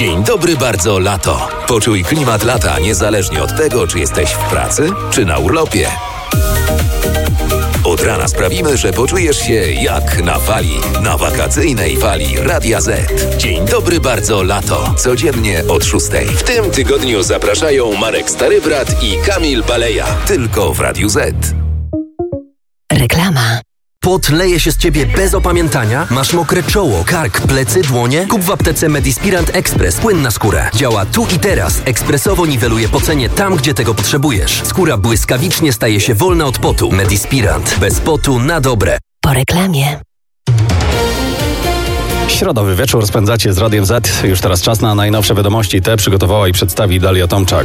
Dzień dobry bardzo lato. Poczuj klimat lata niezależnie od tego, czy jesteś w pracy, czy na urlopie. Od rana sprawimy, że poczujesz się jak na fali, na wakacyjnej fali Radia Z. Dzień dobry bardzo lato. Codziennie od 6. W tym tygodniu zapraszają Marek Starybrat i Kamil Baleja. Tylko w Radiu Z. Reklama. Pot leje się z ciebie bez opamiętania? Masz mokre czoło, kark, plecy, dłonie? Kup w aptece Medispirant Express płyn na skórę. Działa tu i teraz. Ekspresowo niweluje pocenie tam, gdzie tego potrzebujesz. Skóra błyskawicznie staje się wolna od potu. Medispirant. Bez potu na dobre. Po reklamie. Środowy wieczór spędzacie z Radiem Z. Już teraz czas na najnowsze wiadomości. Te przygotowała i przedstawi Dalia Tomczak.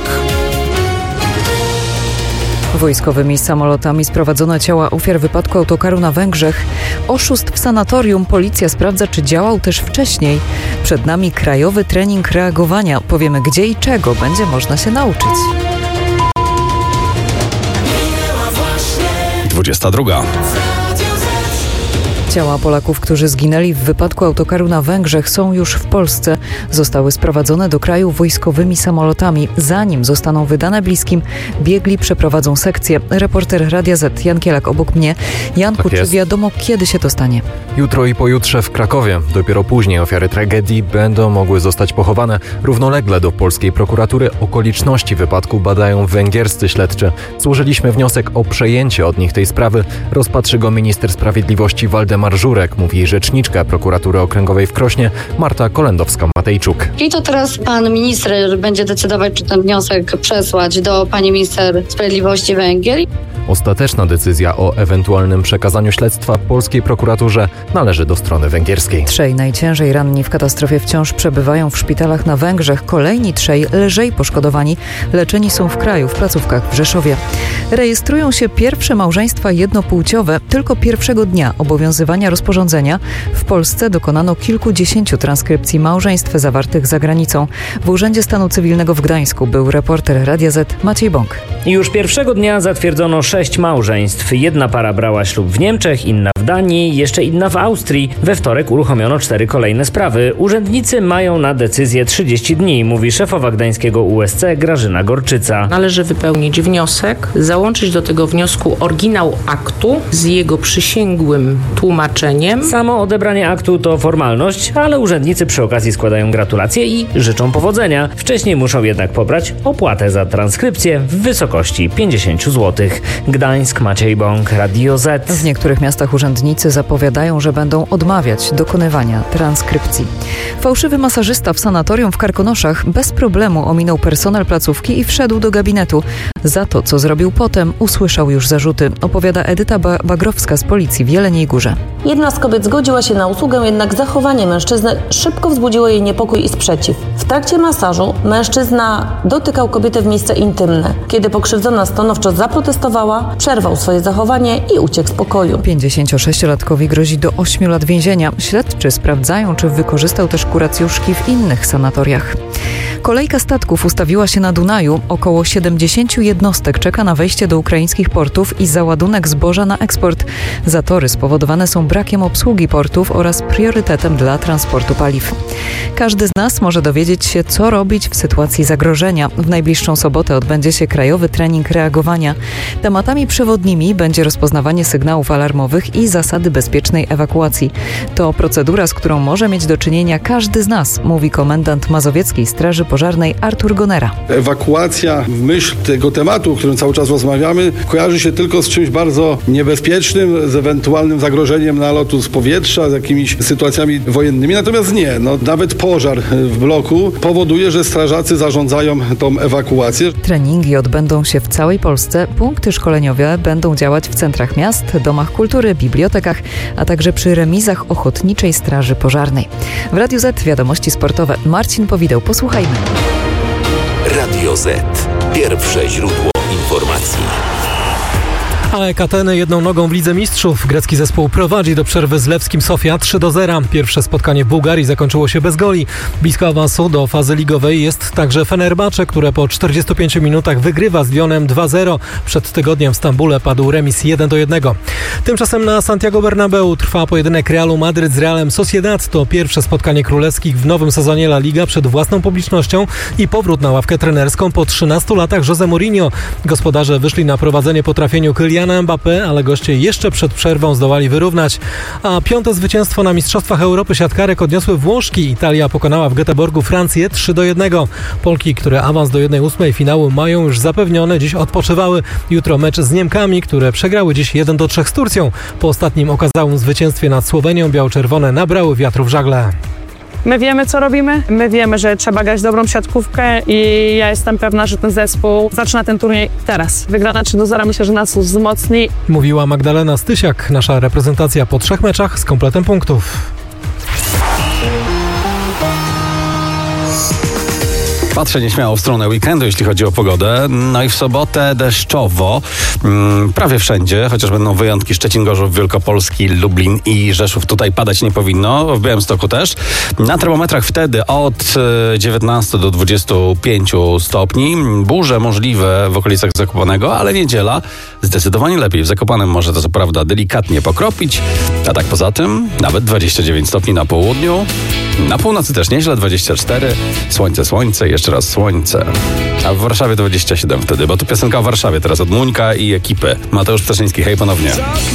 Wojskowymi samolotami sprowadzono ciała ofiar wypadku autokaru na Węgrzech. Oszust w sanatorium. Policja sprawdza, czy działał też wcześniej. Przed nami krajowy trening reagowania. Powiemy, gdzie i czego będzie można się nauczyć. 22. Ciała Polaków, którzy zginęli w wypadku autokaru na Węgrzech, są już w Polsce. Zostały sprowadzone do kraju wojskowymi samolotami. Zanim zostaną wydane bliskim, biegli przeprowadzą sekcję. Reporter Radia Z Jan Kielak obok mnie. Janku, czy wiadomo, kiedy się to stanie? Jutro i pojutrze w Krakowie. Dopiero później ofiary tragedii będą mogły zostać pochowane. Równolegle do polskiej prokuratury okoliczności wypadku badają węgierscy śledczy. Złożyliśmy wniosek o przejęcie od nich tej sprawy. Rozpatrzy go minister sprawiedliwości Waldemar Żurek, mówi rzeczniczka prokuratury okręgowej w Krośnie Marta Kolendowska-Matejczuk. I to teraz pan minister będzie decydować, czy ten wniosek przesłać do pani minister sprawiedliwości Węgier. Ostateczna decyzja o ewentualnym przekazaniu śledztwa polskiej prokuraturze należy do strony węgierskiej. 3 najciężej ranni w katastrofie wciąż przebywają w szpitalach na Węgrzech. Kolejni 3 lżej poszkodowani leczeni są w kraju, w placówkach w Rzeszowie. Rejestrują się pierwsze małżeństwa jednopłciowe. Tylko pierwszego dnia obowiązywania rozporządzenia w Polsce dokonano kilkudziesięciu transkrypcji małżeństw zawartych za granicą. W Urzędzie Stanu Cywilnego w Gdańsku był reporter Radia Z Maciej Bąk. Już pierwszego dnia zatwierdzono 6 małżeństw. Jedna para brała ślub w Niemczech, inna w Danii, jeszcze inna w Austrii. We wtorek uruchomiono 4 kolejne sprawy. Urzędnicy mają na decyzję 30 dni, mówi szefowa gdańskiego USC Grażyna Gorczyca. Należy wypełnić wniosek, załączyć do tego wniosku oryginał aktu z jego przysięgłym tłumaczeniem. Samo odebranie aktu to formalność, ale urzędnicy przy okazji składają gratulacje i życzą powodzenia. Wcześniej muszą jednak pobrać opłatę za transkrypcję w wysokości 50 zł. Gdańsk, Maciej Bąk, Radio Z. W niektórych miastach urzędnicy zapowiadają, że będą odmawiać dokonywania transkrypcji. Fałszywy masażysta w sanatorium w Karkonoszach bez problemu ominął personel placówki i wszedł do gabinetu. Za to, co zrobił potem, usłyszał już zarzuty. Opowiada Edyta Bagrowska z policji w Jeleniej Górze. Jedna z kobiet zgodziła się na usługę, jednak zachowanie mężczyzny szybko wzbudziło jej niepokój i sprzeciw. W trakcie masażu mężczyzna dotykał kobietę w miejsce intymne. Kiedy pokrzywdzona stanowczo zaprotestowała, przerwał swoje zachowanie i uciekł z pokoju. 56-latkowi grozi do 8 lat więzienia. Śledczy sprawdzają, czy wykorzystał też kuracjuszki w innych sanatoriach. Kolejka statków ustawiła się na Dunaju. Około 70 jednostek czeka na wejście do ukraińskich portów i załadunek zboża na eksport. Zatory spowodowane są brakiem obsługi portów oraz priorytetem dla transportu paliw. Każdy z nas może dowiedzieć się, co robić w sytuacji zagrożenia. W najbliższą sobotę odbędzie się krajowy trening reagowania. Tematami przewodnimi będzie rozpoznawanie sygnałów alarmowych i zasady bezpiecznej ewakuacji. To procedura, z którą może mieć do czynienia każdy z nas, mówi komendant Mazowieckiej Straży Pożarnej Artur Gonera. Ewakuacja w myśl tego tematu, o którym cały czas rozmawiamy, kojarzy się tylko z czymś bardzo niebezpiecznym, z ewentualnym zagrożeniem nalotu z powietrza, z jakimiś sytuacjami wojennymi. Natomiast nie, nawet pożar w bloku powoduje, że strażacy zarządzają tą ewakuację. Treningi odbędą się w całej Polsce. Punkty szkoleniowe będą działać w centrach miast, domach kultury, bibliotekach, a także przy remizach Ochotniczej Straży Pożarnej. W Radiu Z wiadomości sportowe. Marcin Powideł. Posłuchajmy. Radio Z. Pierwsze źródło informacji. AEK Ateny jedną nogą w Lidze Mistrzów. Grecki zespół prowadzi do przerwy z Lewskim Sofia 3-0. Pierwsze spotkanie w Bułgarii zakończyło się bez goli. Blisko awansu do fazy ligowej jest także Fenerbahce, które po 45 minutach wygrywa z Lyonem 2-0. Przed tygodniem w Stambule padł remis 1-1. Tymczasem na Santiago Bernabeu trwa pojedynek Realu Madryt z Realem Sociedad. To pierwsze spotkanie królewskich w nowym sezonie La Liga przed własną publicznością i powrót na ławkę trenerską po 13 latach José Mourinho. Gospodarze wyszli na prowadzenie po trafieniu Kyliana Mbappé, ale goście jeszcze przed przerwą zdołali wyrównać. A piąte zwycięstwo na Mistrzostwach Europy siatkarek odniosły Włoszki. Italia pokonała w Göteborgu Francję 3-1. Polki, które awans do 1/8 finału mają już zapewnione, dziś odpoczywały. Jutro mecz z Niemkami, które przegrały dziś 1-3 z Turcją. Po ostatnim okazałym zwycięstwie nad Słowenią biało-czerwone nabrały wiatru w żagle. My wiemy, co robimy. My wiemy, że trzeba grać dobrą siatkówkę i ja jestem pewna, że ten zespół zaczyna ten turniej teraz. Wygrana 3-0 myślę, że nas wzmocni. Mówiła Magdalena Stysiak. Nasza reprezentacja po 3 meczach z kompletem punktów. Patrzę nieśmiało w stronę weekendu, jeśli chodzi o pogodę. No i w sobotę deszczowo. Prawie wszędzie, chociaż będą wyjątki. Szczecin, Gorzów, Wielkopolski, Lublin i Rzeszów. Tutaj padać nie powinno. W Białymstoku też. Na termometrach wtedy od 19 do 25 stopni. Burze możliwe w okolicach Zakopanego, ale niedziela zdecydowanie lepiej. W Zakopanem może to co prawda delikatnie pokropić. A tak poza tym nawet 29 stopni na południu. Na północy też nieźle, 24. Słońce, jeszcze raz słońce. A w Warszawie 27 wtedy, bo tu piosenka o Warszawie teraz od Muńka i ekipy. Mateusz Ptaszyński, hej ponownie.